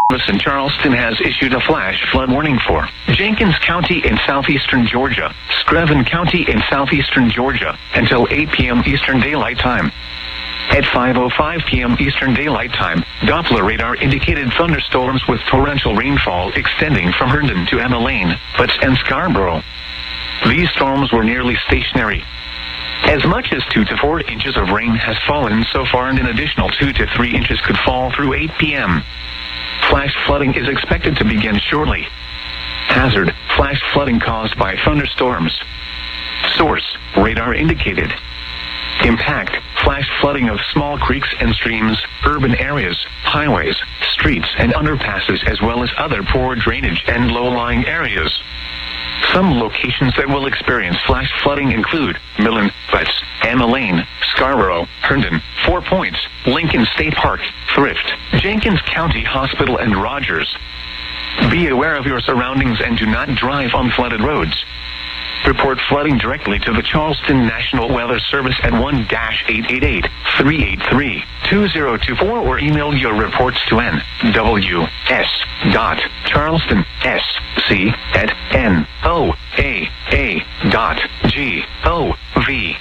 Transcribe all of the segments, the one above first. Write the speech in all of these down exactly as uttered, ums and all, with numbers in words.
in Charleston has issued a flash flood warning for Jenkins County in southeastern Georgia, Screven County in southeastern Georgia, until eight p.m. Eastern Daylight Time. At five oh five p.m. Eastern Daylight Time, Doppler radar indicated thunderstorms with torrential rainfall extending from Herndon to Emma Lane, Butts and Scarborough. These storms were nearly stationary. As much as two to four inches of rain has fallen so far, and an additional two to three inches could fall through eight p.m. Flash flooding is expected to begin shortly. Hazard: flash flooding caused by thunderstorms. Source: radar indicated. Impact: flash flooding of small creeks and streams, urban areas, highways, streets and underpasses, as well as other poor drainage and low-lying areas. Some locations that will experience flash flooding include Millen, Butts, Emma Lane, Scarborough, Herndon, Four Points, Lincoln State Park, Thrift, Jenkins County Hospital, and Rogers. Be aware of your surroundings and do not drive on flooded roads. Report flooding directly to the Charleston National Weather Service at one eight eight eight, three eight three, two zero two four or email your reports to N W S dot Charleston S C at N O A A dot G O V.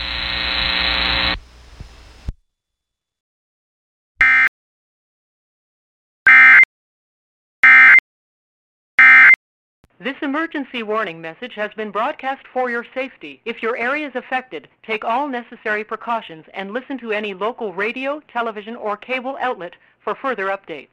This emergency warning message has been broadcast for your safety. If your area is affected, take all necessary precautions and listen to any local radio, television, or cable outlet for further updates.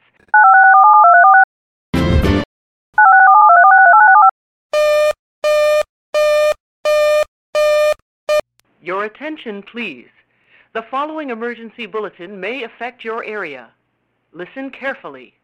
Your attention, please. The following emergency bulletin may affect your area. Listen carefully.